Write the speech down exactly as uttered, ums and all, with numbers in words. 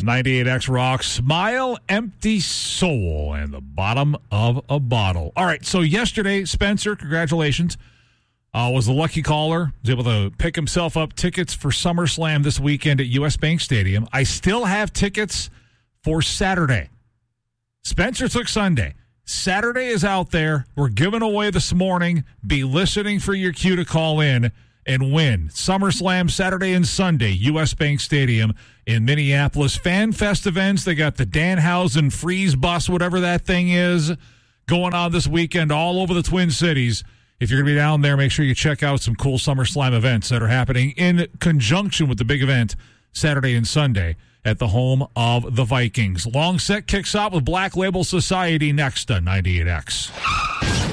ninety-eight X Rock, Smile, Empty Soul, and the bottom of a bottle. All right, so yesterday, Spencer, congratulations, uh, was the lucky caller. Was able to pick himself up tickets for SummerSlam this weekend at U S Bank Stadium. I still have tickets for Saturday. Spencer took Sunday. Saturday is out there. We're giving away this morning. Be listening for your cue to call in and win. SummerSlam Saturday and Sunday, U S Bank Stadium in Minneapolis. Fan Fest events. They got the Danhausen Freeze Bus, whatever that thing is, going on this weekend all over the Twin Cities. If you're going to be down there, make sure you check out some cool SummerSlam events that are happening in conjunction with the big event Saturday and Sunday at the home of the Vikings. Long Set kicks out with Black Label Society next on ninety-eight X.